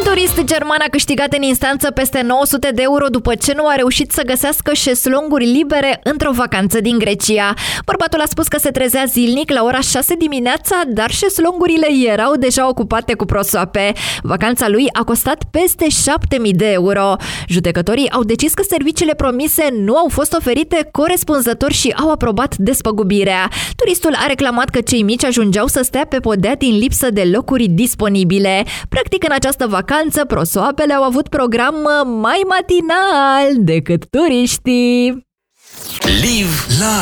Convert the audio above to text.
Turist german a câștigat în instanță peste 900 de euro după ce nu a reușit să găsească șezlonguri libere într-o vacanță din Grecia. Bărbatul a spus că se trezea zilnic la ora 6 dimineața, dar șezlongurile erau deja ocupate cu prosoape. Vacanța lui a costat peste 7.000 de euro. Judecătorii au decis că serviciile promise nu au fost oferite corespunzător și au aprobat despăgubirea. Turistul a reclamat că cei mici ajungeau să stea pe podea din lipsă de locuri disponibile. Practic, în această vacanță, prosoapele au avut program mai matinal decât turiștii. Live